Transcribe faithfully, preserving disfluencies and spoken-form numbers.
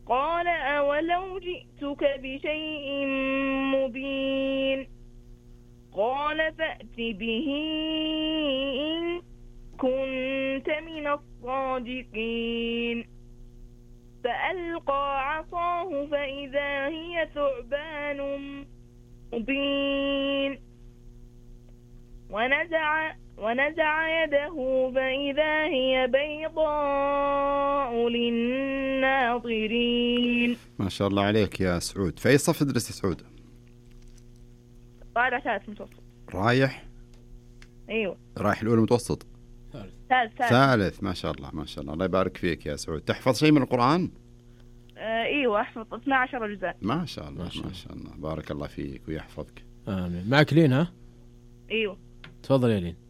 قال أولو جئتك بشيء مبين قال فأت به إن كنت من الصادقين فألقى عصاه فإذا هي ثعبان مبين ونزع ونزع يده فإذا هي بيضاء للناظرين. ما شاء الله عليك يا سعود. في أي صف تدرس يا سعود؟ رايح ثالث متوسط. رايح؟ أيوه رايح الأولى متوسط؟ ثالث ثالث ثالث. ما شاء الله ما شاء الله. الله يبارك فيك يا سعود. تحفظ شيء من القرآن؟ آه ايوه احفظ اثنا عشر جزء. ما شاء الله ما شاء, ما شاء الله. بارك الله فيك ويحفظك. آمين. معك لين ها؟ ايوه تفضل يا لين.